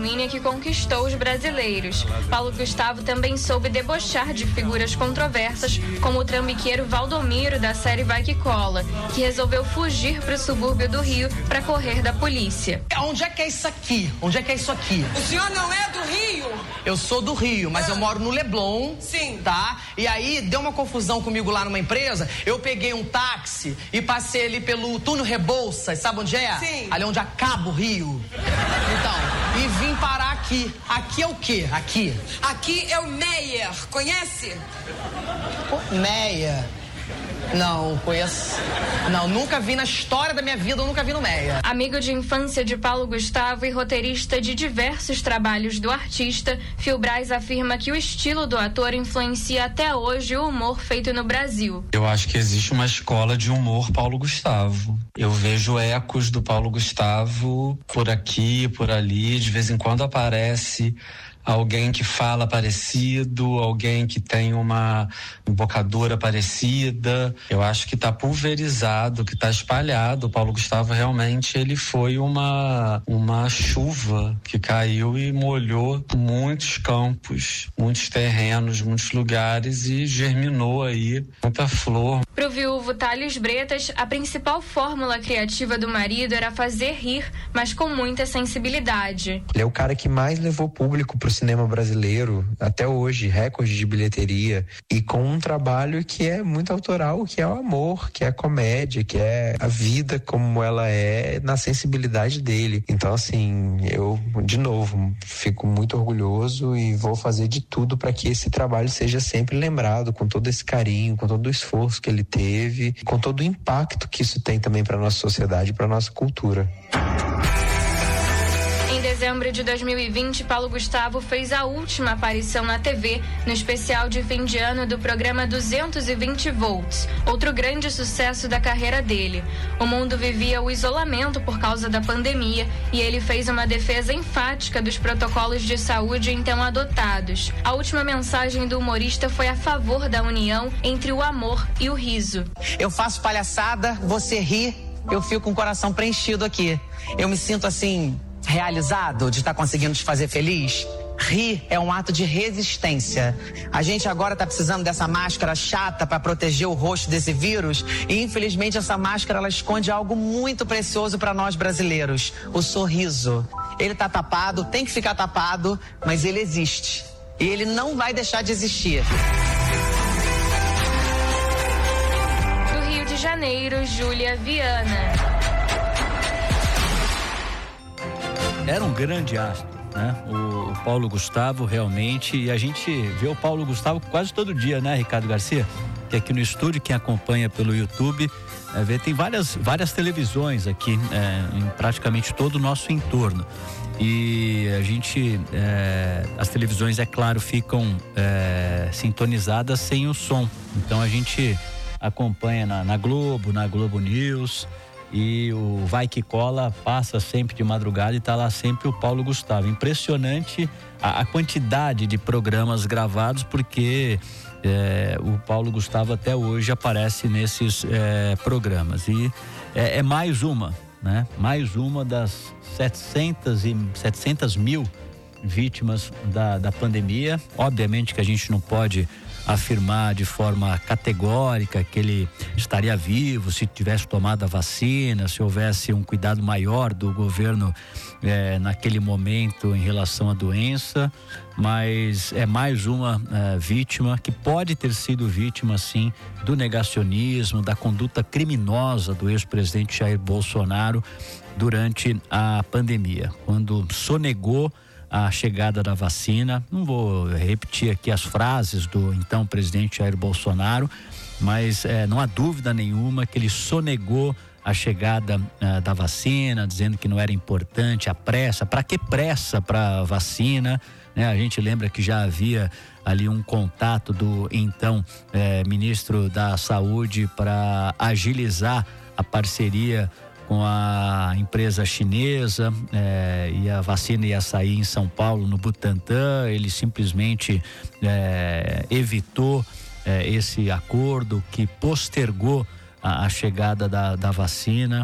sanguínea que conquistou os brasileiros. Paulo Gustavo também soube debochar de figuras controversas, como o trambiqueiro Valdomiro, da série Vai Que Cola, que resolveu fugir para o subúrbio do Rio para correr da polícia. Onde é que é isso aqui? Onde é que é isso aqui? O senhor não é do Rio? Eu sou do Rio, mas eu moro no Leblon. Sim. Tá? E aí deu uma confusão comigo lá numa empresa. Eu peguei um táxi e passei ali pelo túnel Rebouças, sabe onde é? Sim. Ali onde acaba o Rio. Então, e vim parar aqui. Aqui é o quê? Aqui? Aqui é o Meyer, conhece? Meyer. Não, conheço. Não, nunca vi na história da minha vida, eu nunca vi no Meia. Amigo de infância de Paulo Gustavo e roteirista de diversos trabalhos do artista, Phil Braz afirma que o estilo do ator influencia até hoje o humor feito no Brasil. Eu acho que existe uma escola de humor Paulo Gustavo. Eu vejo ecos do Paulo Gustavo por aqui, por ali, de vez em quando aparece alguém que fala parecido, alguém que tem uma embocadura parecida. Eu acho que está pulverizado, que está espalhado. O Paulo Gustavo realmente ele foi uma chuva que caiu e molhou muitos campos, muitos terrenos, muitos lugares e germinou aí muita flor. Pro viúvo Thales Bretas, a principal fórmula criativa do marido era fazer rir, mas com muita sensibilidade. Ele é o cara que mais levou público pro cinema brasileiro, até hoje, recorde de bilheteria, e com um trabalho que é muito autoral, que é o amor, que é a comédia, que é a vida como ela é na sensibilidade dele. Então, assim, eu, de novo, fico muito orgulhoso e vou fazer de tudo para que esse trabalho seja sempre lembrado com todo esse carinho, com todo o esforço que ele teve, com todo o impacto que isso tem também para nossa sociedade, para nossa cultura. Em dezembro de 2020, Paulo Gustavo fez a última aparição na TV, no especial de fim de ano do programa 220 Volts, outro grande sucesso da carreira dele. O mundo vivia o isolamento por causa da pandemia e ele fez uma defesa enfática dos protocolos de saúde então adotados. A última mensagem do humorista foi a favor da união entre o amor e o riso. Eu faço palhaçada, você ri, eu fico com o coração preenchido aqui. Eu me sinto assim, realizado de estar conseguindo te fazer feliz. Rir é um ato de resistência. A gente agora tá precisando dessa máscara chata para proteger o rosto desse vírus e infelizmente essa máscara ela esconde algo muito precioso para nós brasileiros, o sorriso. Ele tá tapado, tem que ficar tapado, mas ele existe. E ele não vai deixar de existir. Do Rio de Janeiro, Júlia Viana. Era um grande astro, né? O Paulo Gustavo realmente, e a gente vê o Paulo Gustavo quase todo dia, né, Ricardo Garcia? Que aqui no estúdio, quem acompanha pelo YouTube, tem várias televisões aqui, em praticamente todo o nosso entorno. E a gente, as televisões, é claro, ficam sintonizadas sem o som. Então a gente acompanha na Globo News. E o Vai Que Cola passa sempre de madrugada e tá lá sempre o Paulo Gustavo. Impressionante a quantidade de programas gravados, porque o Paulo Gustavo até hoje aparece nesses programas. E é mais uma, né? Mais uma das 700 mil vítimas da pandemia. Obviamente que a gente não pode afirmar de forma categórica que ele estaria vivo se tivesse tomado a vacina, se houvesse um cuidado maior do governo naquele momento em relação à doença, mas é mais uma vítima que pode ter sido vítima, sim, do negacionismo, da conduta criminosa do ex-presidente Jair Bolsonaro durante a pandemia, quando sonegou a chegada da vacina. Não vou repetir aqui as frases do então presidente Jair Bolsonaro, mas não há dúvida nenhuma que ele sonegou a chegada da vacina, dizendo que não era importante a pressa. Para que pressa para vacina, né? A gente lembra que já havia ali um contato do então ministro da Saúde para agilizar a parceria com a empresa chinesa, e a vacina ia sair em São Paulo, no Butantan. Ele simplesmente evitou esse acordo, que postergou a chegada da vacina.